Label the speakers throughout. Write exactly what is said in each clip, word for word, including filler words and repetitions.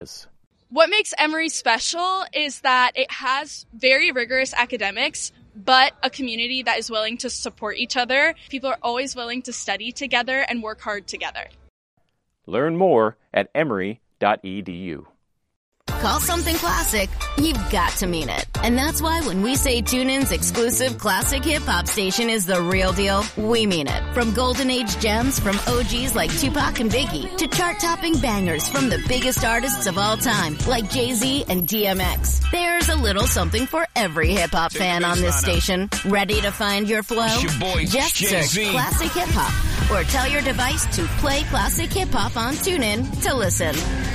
Speaker 1: What makes Emory special is that it has very rigorous academics, but a community that is willing to support each other. People are always willing to study together and work hard together.
Speaker 2: Learn more at emory dot e d u.
Speaker 3: Call something classic, you've got to mean it. And that's why when we say TuneIn's exclusive classic hip-hop station is the real deal, we mean it. From golden age gems from O Gs like Tupac and Biggie to chart-topping bangers from the biggest artists of all time like Jay-Z and D M X. There's a little something for every hip-hop fan on this station. Ready to find your flow?
Speaker 4: Your boy,
Speaker 3: Just
Speaker 4: Jay-Z.
Speaker 3: search Classic Hip-Hop or tell your device to play Classic Hip-Hop on TuneIn to listen.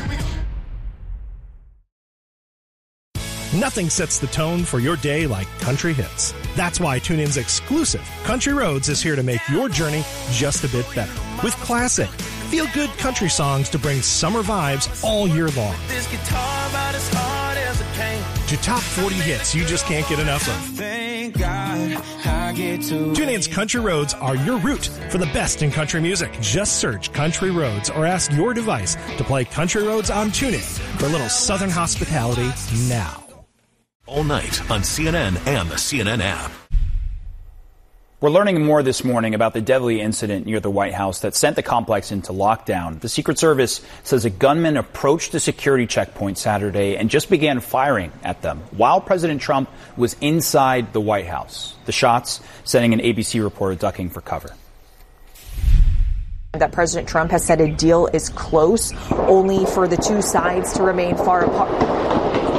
Speaker 5: Nothing sets the tone for your day like country hits. That's why TuneIn's exclusive Country Roads is here to make your journey just a bit better. With classic, feel-good country songs to bring summer vibes all year long.
Speaker 6: This guitar about as hard as it came.
Speaker 5: To top forty hits you just can't get enough of.
Speaker 6: Thank God I get to.
Speaker 5: TuneIn's Country Roads are your route for the best in country music. Just search Country Roads or ask your device to play Country Roads on TuneIn for a little Southern hospitality now.
Speaker 7: All night on C N N and the C N N app.
Speaker 8: We're learning more this morning about the deadly incident near the White House that sent the complex into lockdown. The Secret Service says a gunman approached a security checkpoint Saturday and just began firing at them while President Trump was inside the White House. The shots sending an A B C reporter ducking for cover.
Speaker 9: That President Trump has said a deal is close, only for the two sides to remain far apart.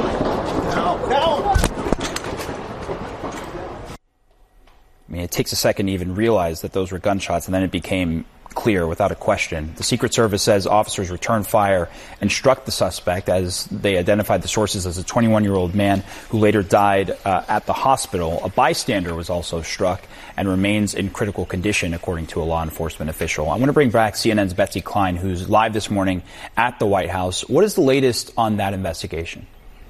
Speaker 8: I mean, it takes a second to even realize that those were gunshots, and then it became clear without a question. The Secret Service says officers returned fire and struck the suspect, as they identified the sources as a twenty-one-year-old man who later died uh, at the hospital. A bystander was also struck and remains in critical condition, according to a law enforcement official. I want to bring back C N N's Betsy Klein, who's live this morning at the White House. What is the latest on that investigation?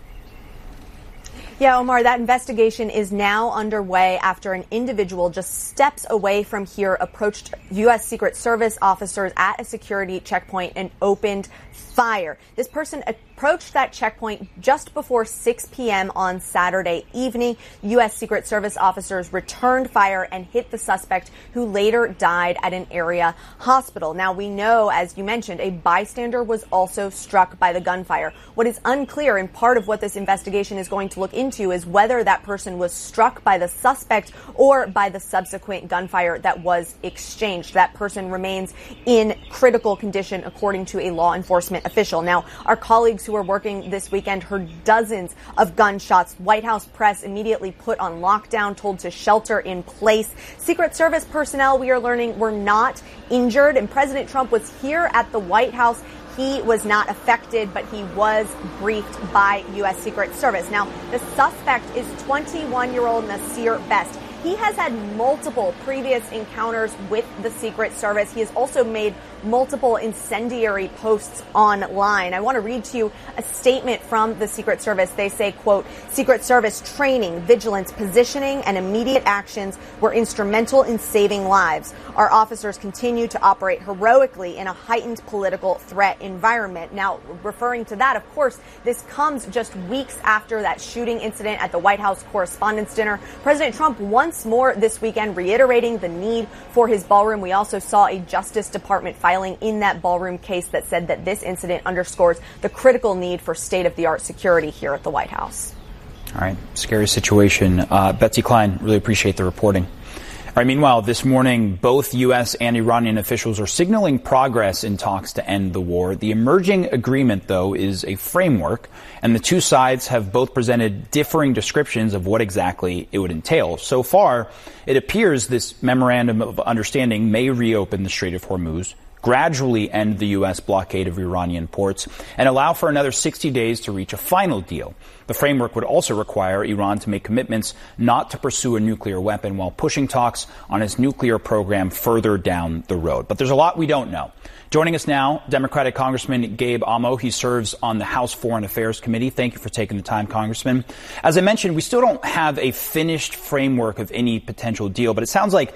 Speaker 9: Yeah, Omar, that investigation is now underway after an individual just steps away from here approached U S. Secret Service officers at a security checkpoint and opened fire. This person approached that checkpoint just before six p.m. on Saturday evening. U S. Secret Service officers returned fire and hit the suspect, who later died at an area hospital. Now, we know, as you mentioned, a bystander was also struck by the gunfire. What is unclear, and part of what this investigation is going to look into, is whether that person was struck by the suspect or by the subsequent gunfire that was exchanged. That person remains in critical condition, according to a law enforcement official. Now, our colleagues who were working this weekend heard dozens of gunshots. White House press immediately put on lockdown, told to shelter in place. Secret Service personnel, we are learning, were not injured, and President Trump was here at the White House. He was not affected, but he was briefed by U S. Secret Service. Now, the suspect is twenty-one-year-old Nasir Best. He has had multiple previous encounters with the Secret Service. He has also made multiple incendiary posts online. I want to read to you a statement from the Secret Service. They say, quote, Secret Service training, vigilance, positioning, and immediate actions were instrumental in saving lives. Our officers continue to operate heroically in a heightened political threat environment. Now, referring to that, of course, this comes just weeks after that shooting incident at the White House Correspondents' Dinner. President Trump once more this weekend reiterating the need for his ballroom. We also saw a Justice Department filing in that ballroom case that said that this incident underscores the critical need for state-of-the-art security here at the White House.
Speaker 8: All right. Scary situation. Uh, Betsy Klein, really appreciate the reporting. All right. Meanwhile, this morning, both U S and Iranian officials are signaling progress in talks to end the war. The emerging agreement, though, is a framework, and the two sides have both presented differing descriptions of what exactly it would entail. So far, it appears this memorandum of understanding may reopen the Strait of Hormuz, gradually end the U S blockade of Iranian ports, and allow for another sixty days to reach a final deal. The framework would also require Iran to make commitments not to pursue a nuclear weapon while pushing talks on its nuclear program further down the road. But there's a lot we don't know. Joining us now, Democratic Congressman Gabe Amo. He serves on the House Foreign Affairs Committee. Thank you for taking the time, Congressman. As I mentioned, we still don't have a finished framework of any potential deal, but it sounds like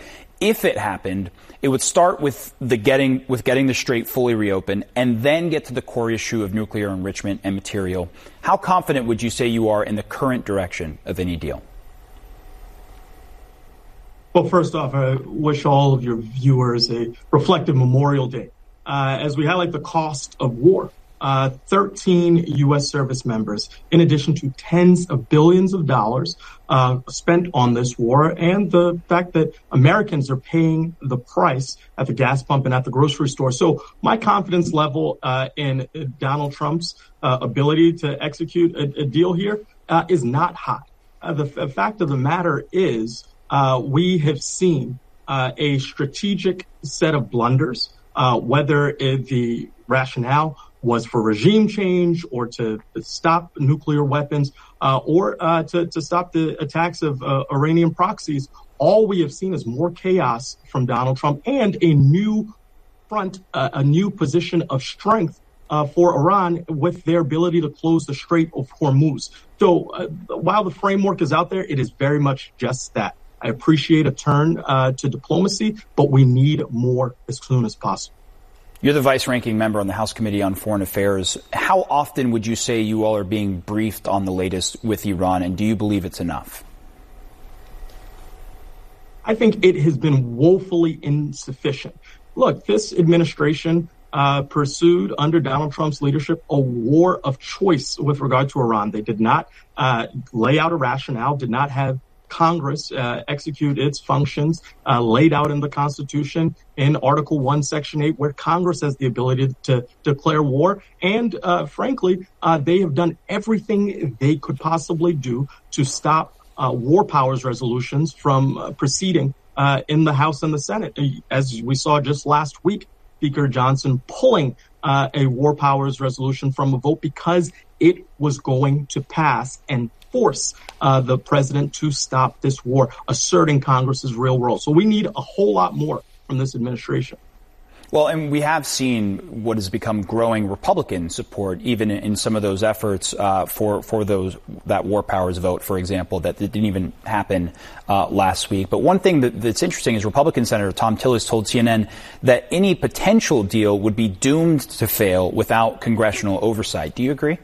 Speaker 8: if it happened, it would start with the getting with getting the Strait fully reopened and then get to the core issue of nuclear enrichment and material. How confident would you say you are in the current direction of any deal?
Speaker 4: Well, first off, I wish all of your viewers a reflective Memorial Day. Uh, as we highlight the cost of war, uh, thirteen U S service members, in addition to tens of billions of dollars uh, spent on this war, and the fact that Americans are paying the price at the gas pump and at the grocery store. So my confidence level uh, in Donald Trump's uh, ability to execute a, a deal here uh, is not high. Uh, the, the fact of the matter is uh, we have seen uh, a strategic set of blunders, uh, whether it, the rationale was for regime change or to stop nuclear weapons uh, or uh, to, to stop the attacks of uh, Iranian proxies. All we have seen is more chaos from Donald Trump and a new front, uh, a new position of strength uh, for Iran with their ability to close the Strait of Hormuz. So uh, while the framework is out there, it is very much just that. I appreciate a turn uh, to diplomacy, but we need more as soon as possible.
Speaker 8: You're the vice-ranking member on the House Committee on Foreign Affairs. How often would you say you all are being briefed on the latest with Iran, and do you believe it's enough?
Speaker 4: I think it has been woefully insufficient. Look, this administration uh, pursued, under Donald Trump's leadership, a war of choice with regard to Iran. They did not uh, lay out a rationale, did not have Congress uh, execute its functions uh, laid out in the Constitution in Article one, Section eight, where Congress has the ability to declare war. And uh, frankly, uh, they have done everything they could possibly do to stop uh, war powers resolutions from uh, proceeding uh, in the House and the Senate. As we saw just last week, Speaker Johnson pulling uh, a war powers resolution from a vote because it was going to pass and force uh, the president to stop this war, asserting Congress's real role. So we need a whole lot more from this administration.
Speaker 8: Well, and we have seen what has become growing Republican support, even in some of those efforts uh, for for those that war powers vote, for example, that didn't even happen uh, last week. But one thing that, that's interesting is Republican Senator Thom Tillis told C N N that any potential deal would be doomed to fail without congressional oversight. Do you agree?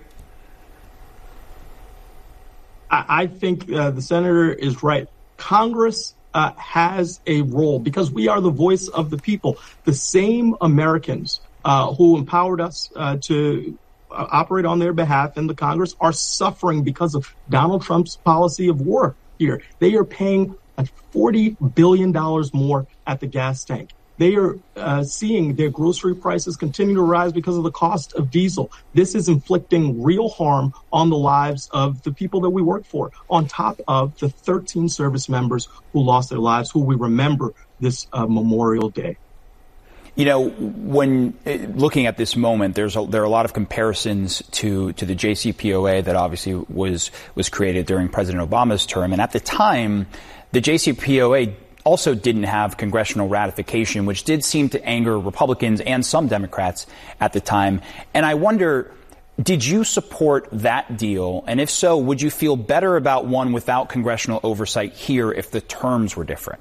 Speaker 4: I think uh, the senator is right. Congress uh, has a role because we are the voice of the people. The same Americans uh, who empowered us uh, to uh, operate on their behalf in the Congress are suffering because of Donald Trump's policy of war here. They are paying forty billion dollars more at the gas tank. They are uh, seeing their grocery prices continue to rise because of the cost of diesel. This is inflicting real harm on the lives of the people that we work for, on top of the thirteen service members who lost their lives, who we remember this uh, Memorial Day.
Speaker 8: You know, when looking at this moment, there's a, there are a lot of comparisons to, to the J C P O A that obviously was was created during President Obama's term. And at the time, the J C P O A also didn't have congressional ratification, which did seem to anger Republicans and some Democrats at the time. And I wonder, did you support that deal? And if so, would you feel better about one without congressional oversight here if the terms were different?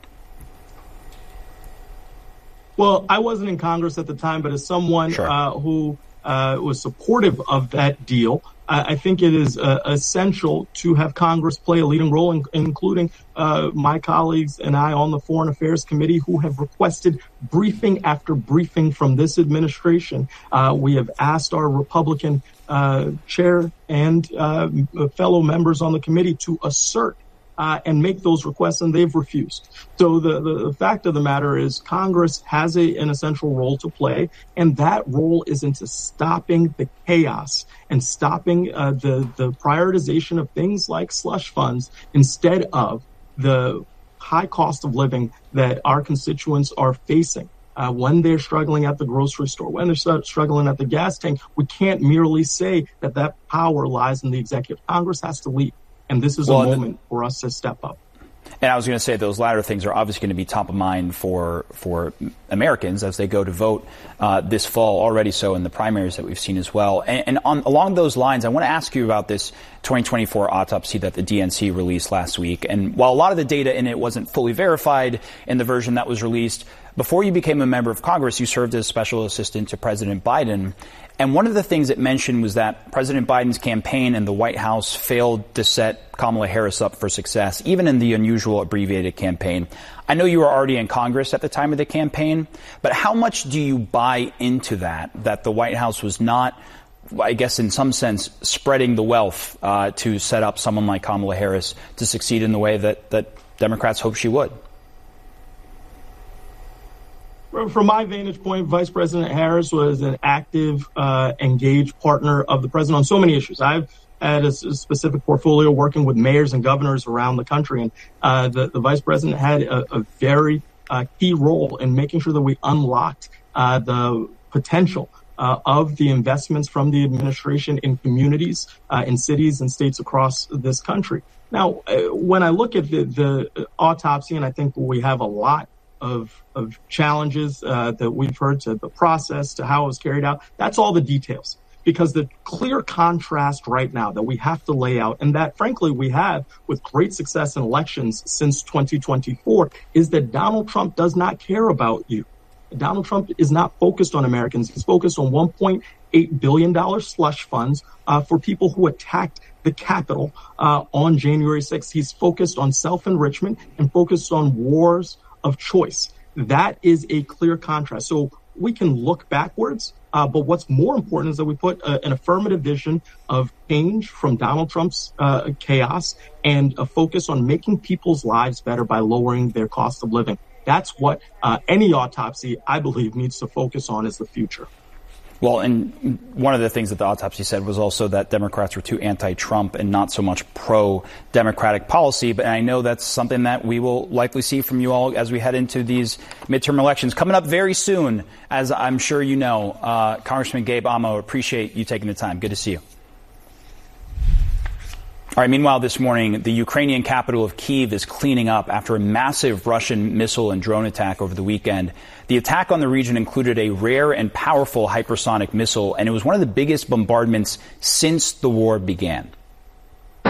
Speaker 4: Well, I wasn't in Congress at the time, but as someone
Speaker 8: sure.
Speaker 4: uh, who uh, was supportive of that deal, I think it is uh, essential to have Congress play a leading role, in, including uh, my colleagues and I on the Foreign Affairs Committee who have requested briefing after briefing from this administration. Uh, we have asked our Republican uh, chair and uh, fellow members on the committee to assert Uh, and make those requests, and they've refused. So the, the, the fact of the matter is Congress has a, an essential role to play, and that role is into stopping the chaos and stopping uh, the, the prioritization of things like slush funds instead of the high cost of living that our constituents are facing. Uh, when they're struggling at the grocery store, when they're struggling at the gas tank, we can't merely say that that power lies in the executive. Congress has to lead. And this is well, a moment the, for us to step up.
Speaker 8: And I was going to say those latter things are obviously going to be top of mind for for Americans as they go to vote uh, this fall, already so in the primaries that we've seen as well. And, and on, along those lines, I want to ask you about this twenty twenty-four autopsy that the D N C released last week. And while a lot of the data in it wasn't fully verified in the version that was released, before you became a member of Congress, you served as special assistant to President Biden. And one of the things it mentioned was that President Biden's campaign and the White House failed to set Kamala Harris up for success, even in the unusual abbreviated campaign. I know you were already in Congress at the time of the campaign, but how much do you buy into that, that the White House was not, I guess in some sense, spreading the wealth uh, to set up someone like Kamala Harris to succeed in the way that, that Democrats hope she would?
Speaker 4: From my vantage point, Vice President Harris was an active, uh, engaged partner of the president on so many issues. I've had a, a specific portfolio working with mayors and governors around the country, and uh, the, the vice president had a, a very uh, key role in making sure that we unlocked uh, the potential uh, of the investments from the administration in communities, uh, in cities and states across this country. Now, uh, when I look at the, the autopsy, and I think we have a lot of of challenges uh, that we've heard to the process, to how it was carried out. That's all the details, because the clear contrast right now that we have to lay out, and that frankly we have with great success in elections since twenty twenty-four, is that Donald Trump does not care about you. Donald Trump is not focused on Americans. He's focused on one point eight billion dollars slush funds uh, for people who attacked the Capitol uh, on January sixth. He's focused on self-enrichment and focused on wars of choice. That is a clear contrast. So we can look backwards, uh, but what's more important is that we put a, an affirmative vision of change from Donald Trump's uh, chaos and a focus on making people's lives better by lowering their cost of living. That's what uh, any autopsy, I believe, needs to focus on is the future.
Speaker 8: Well, and one of the things that the autopsy said was also that Democrats were too anti-Trump and not so much pro-Democratic policy. But I know that's something that we will likely see from you all as we head into these midterm elections coming up very soon, as I'm sure you know. Uh, Congressman Gabe Amo, appreciate you taking the time. Good to see you. All right. Meanwhile, this morning, the Ukrainian capital of Kyiv is cleaning up after a massive Russian missile and drone attack over the weekend. The attack on the region included a rare and powerful hypersonic missile, and it was one of the biggest bombardments since the war began.